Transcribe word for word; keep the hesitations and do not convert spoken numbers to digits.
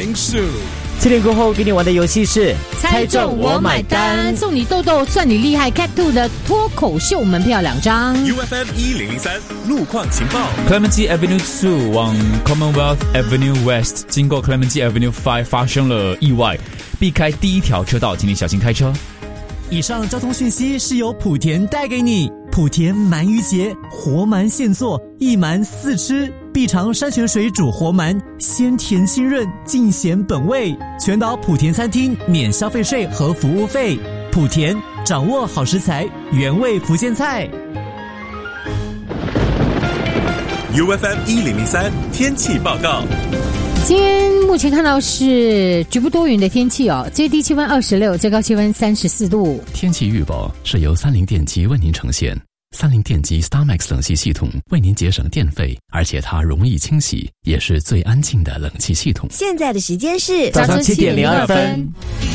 零数。 七点过后给你玩的游戏是猜中我买单，送你豆豆算你厉害 Cat Two 的脱口秀门票两张。 U F M 一零零三路况情报。 Clementi Avenue two 往 Commonwealth Avenue West， 经过 Clementi Avenue five 发生了意外，避开第一条车道，请你小心开车。 以上交通讯息是由莆田带给你。莆田鳗鱼节，活鳗现做，一鳗四吃，必尝山泉水煮活鳗，鲜甜清润，尽显本味。全岛莆田餐厅免消费税和服务费。莆田，掌握好食材，原味福建菜。 U F M 一零零三天气报告。 今天目前看到是局部多云的天气哦，最低气温二十六，最高气温三十四度。 天气预报是由三菱电机为您呈现。三菱电机 StarMax 冷气系统为您节省电费，而且它容易清洗，也是最安静的冷气系统。 现在的时间是早上七点零二分。